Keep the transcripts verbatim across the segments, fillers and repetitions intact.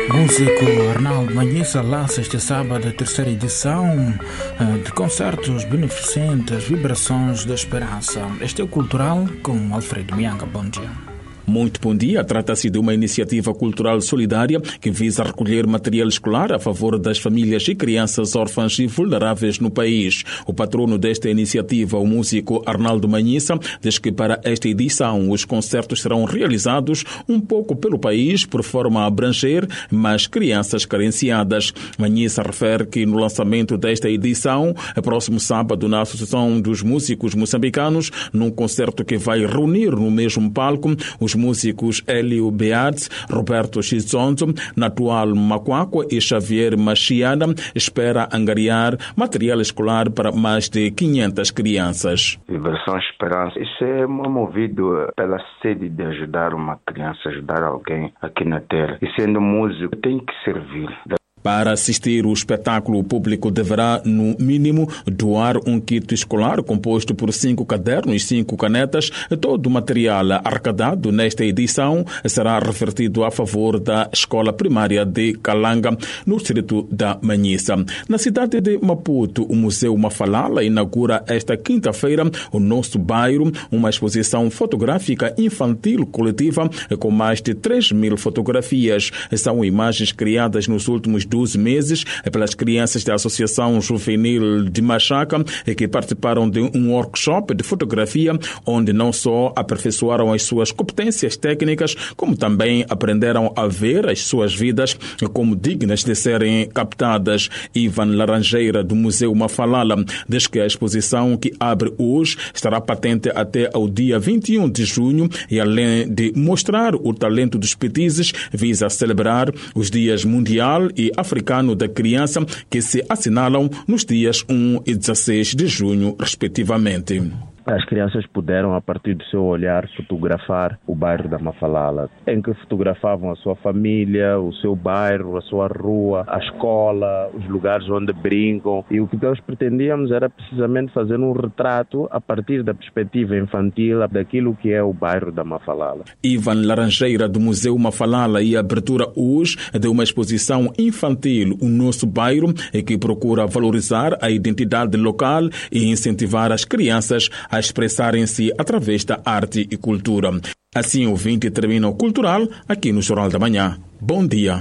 Músico Arnaldo Manhissa lança este sábado a terceira edição de concertos beneficentes Vibrações da Esperança. Este é o Cultural com Alfredo Mianga. Bom dia. Muito bom dia. Trata-se de uma iniciativa cultural solidária que visa recolher material escolar a favor das famílias e crianças órfãs e vulneráveis no país. O patrono desta iniciativa, o músico Arnaldo Manhissa, diz que para esta edição os concertos serão realizados um pouco pelo país, por forma a abranger mais crianças carenciadas. Manhissa refere que no lançamento desta edição, próximo sábado, na Associação dos Músicos Moçambicanos, num concerto que vai reunir no mesmo palco os músicos Hélio Beards, Roberto Xizonzo, Natual Macuaco e Xavier Machiada, espera angariar material escolar para mais de quinhentas crianças. Vibração Esperança, isso é movido pela sede de ajudar uma criança, ajudar alguém aqui na Terra. E sendo músico, tem que servir. Para assistir o espetáculo, o público deverá, no mínimo, doar um kit escolar composto por cinco cadernos e cinco canetas. Todo o material arrecadado nesta edição será revertido a favor da escola primária de Calanga, no distrito da Manhissa. Na cidade de Maputo, o Museu Mafalala inaugura esta quinta-feira o nosso bairro, uma exposição fotográfica infantil coletiva com mais de três mil fotografias. São imagens criadas nos últimos doze meses pelas crianças da Associação Juvenil de Machaca, que participaram de um workshop de fotografia onde não só aperfeiçoaram as suas competências técnicas, como também aprenderam a ver as suas vidas como dignas de serem captadas. Ivan Laranjeira, do Museu Mafalala, diz que a exposição, que abre hoje, estará patente até ao dia vinte e um de junho e, além de mostrar o talento dos petizes, visa celebrar os dias mundial e africano da criança, que se assinalam nos dias um e dezesseis de junho, respectivamente. As crianças puderam, a partir do seu olhar, fotografar o bairro da Mafalala, em que fotografavam a sua família, o seu bairro, a sua rua, a escola, os lugares onde brincam. E o que nós pretendíamos era precisamente fazer um retrato a partir da perspectiva infantil daquilo que é o bairro da Mafalala. Ivan Laranjeira, do Museu Mafalala, e a abertura hoje de uma exposição infantil, o nosso bairro, que procura valorizar a identidade local e incentivar as crianças a expressarem-se através da arte e cultura. Assim, o ouvinte termina o Cultural aqui no Jornal da Manhã. Bom dia.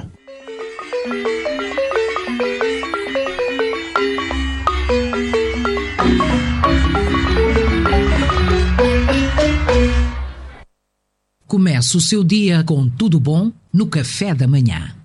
Comece o seu dia com tudo bom no Café da Manhã.